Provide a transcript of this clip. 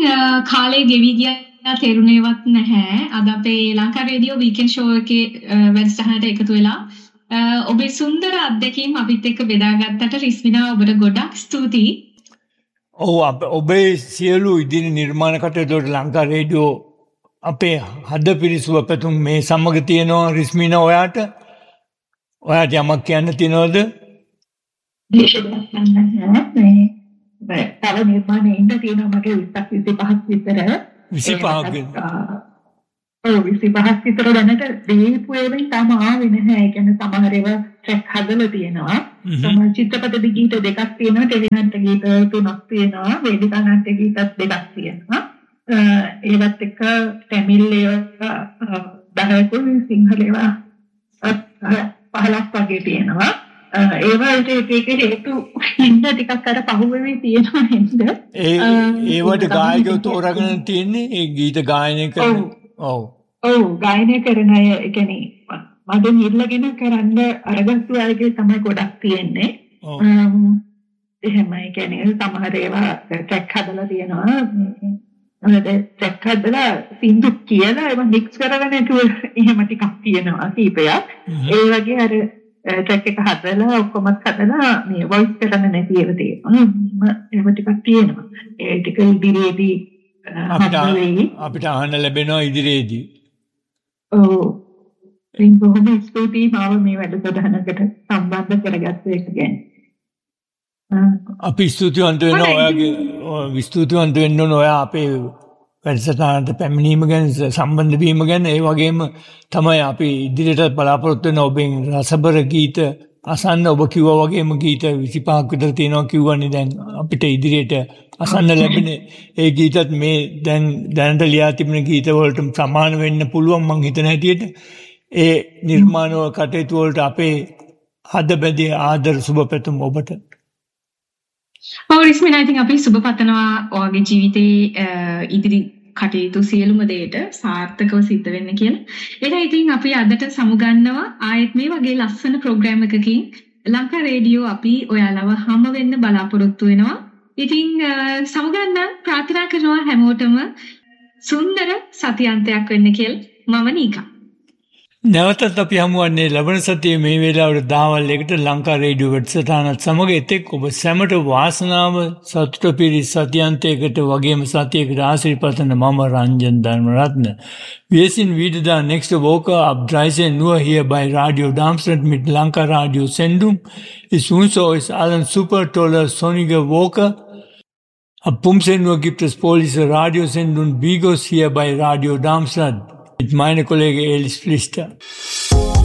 කාලේ ගෙවි ගියා තේරුණේවත් නැහැ. අද අපේ ලංකා රේඩියෝ වීකෙන්ඩ් ෂෝ එකේ වැඩසටහනට එකතු වෙලා ඔබේ සුන්දර අත්දැකීම් අපිත් එක්ක බෙදාගත්තට රිස්මිනා ඔබට ගොඩක් ස්තුතියි. ඔබේ සියලු ඉදිරි නිර්මාණ කටයුතු ලංකා රේඩියෝ අපේ හද පිරිසුව පැතුම් මේ සමග තියෙනවා. රිස්මිනා ඔයාට යමක් කියන්න තියෙනවද? තව නිර්මාණයෙන්ද තියෙනවා මගේ 25ක් විතර. 25ක් 25ක් විතර දැනට දීපු ඒවායින් තාම ආවේ නැහැ. ඒ කියන්නේ සමහර ඒවා ට්‍රැක් හදලා තියෙනවා. සමහර චිත්‍රපට ගීත දෙකක් තියෙනවා, ටෙලිනාට්‍ය ගීත 3ක් තියෙනවා, වේදිකා නාට්‍ය ගීත 2ක් තියෙනවා. ඒවත් එක්ක තමිල් ඒවා 10කුයි සිංහල ඒවා 15ක් වගේ තියෙනවා. ඒවා එක හේතු හින්ද ටිකක් අර පහුවෙවි තියෙනවා නේද? ඒවට ගායකයෝ තෝරාගෙන තියෙන්නේ ඒ ගීත ගායනය කරන. ඔව් ගායනය කරන අය ඒ කියන්නේ මගෙන් ඉල්ලගෙන කරන්න අරගත්තු අයගේ තමයි ගොඩක් තියෙන්නේ. එහෙමයි කියන්නේ සමහර ඒවා ට්‍රැක් හදලා තියෙනවා. ට්‍රැක් හදලා සින්දු කියලා ඒවා මික්ස් කරගෙන එහෙම ටිකක් තියෙනවා කීපයක්. ඒ වගේ අර ට්‍රැක් එක හදලා ඔක්කොම හදලා මේ වොයිස් කරන්න නැති ඒවා තියෙනවා. ඒව ටිකක් තියෙනවා. ඒ ටික ඉදිරියේදී අපිට අහන්න ලැබෙනවා ඉදිරියේදී. බොහොම ස්තුතියි මාව මේ වැඩසටහනකට සම්බන්ධ කරගත්ත එක ගැන. අපි ස්තුතිවන්ත වෙනවා ඔයන්න ඔයා අපේ වැඩසටහනට පැමිණීම ගැන සම්බන්ධ වීම ගැන. ඒ වගේම තමයි අපි ඉදිරියට බලාපොරොත්තු වෙන ඔබෙන් රසබර ගීත අසන්න. ඔබ කිව්වා වගේම ගීත 25ක් විතර තියෙනවා කිව්වනේ. දැන් අපිට ඉදිරියට අසන්න ලැබෙන ඒ ගීතත් මේ දැනට ලියා තිබෙන ගීත වලට සමාන වෙන්න පුළුවන් මං හිතන හැටියට. ඒ නිර්මාණ කටයුතු වලට අපේ හද බැදී ආදර සුබ පැතුම් ඔබට. රිස්මිනා ඉතින් අපි සුබ පතනවා ඔයාගේ ජීවිතේ ඉදිරි කටයුතු සියලුම දේට සාර්ථකව සිද්ධ වෙන්න කියලා. එහෙනම් ඉතින් අපි අදට සමුගන්නවා ආයෙත් මේ වගේ ලස්සන ප්‍රෝග්‍රෑම් එකකින් ලංකා රේඩියෝ අපි ඔයාලව හම වෙන්න බලාපොරොත්තු වෙනවා. ඉතින් සමුගන්න ප්‍රාර්ථනා කරනවා හැමෝටම සුන්දර සතියන්තයක් වෙන්න කියලා. මම නීකා. නැවතත් අපි හමුවන්නේ ලබන සතියේ මේ වේලාවට දහවල් 1ට ලංකා රේඩියෝ වැඩසටහනත් සමග. එතෙක් ඔබ සැමට වාසනාව සතුට පිරි සතියන්තයකට වගේම සතියකට ආශිර්වාද මම Ranjan Dharmaratne. Wir sind wieder da nächste Woche ab 13 Uhr hier bei Radio Darmstadt mit Lanka Radio Sendung. Ich wünsche euch allen super tolle sonnige Woche. Ab 15 Uhr gibt es Police Radiosendung Bigos hier bei Radio Darmstadt mit meiner Kollegin Elis Pflichter.